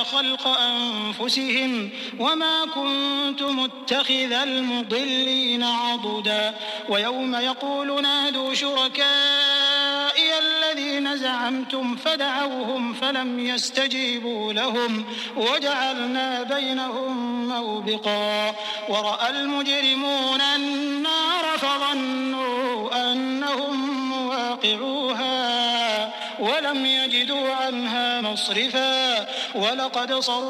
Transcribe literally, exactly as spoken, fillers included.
خلق أنفسهم وما كنت متخذ المضلين عضدا ويوم يقول نادوا شركائي الذين زعمتم فدعوهم فلم يستجيبوا لهم وجعلنا بينهم موبقا ورأى المجرمون النار فظنوا أنهم مواقعوها ولم يجدوا عنها مصرفا ولقد صر